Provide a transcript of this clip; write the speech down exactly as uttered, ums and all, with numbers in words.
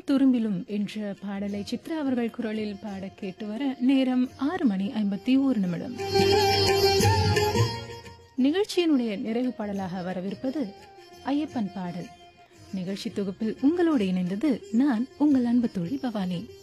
துரும்பிலும் என்ற பாடலை சித்ரா அவர்கள் குரலில் பாட கேட்டு வர நேரம் ஆறு மணி ஐம்பத்தி ஒரு நிமிடம். நிகழ்ச்சியினுடைய நிறைவு பாடலாக வரவிருப்பது ஐயப்பன் பாடல். நிகழ்ச்சி தொகுப்பில் உங்களோடு இணைந்தது நான் உங்கள் அன்பு தோழி பவானி.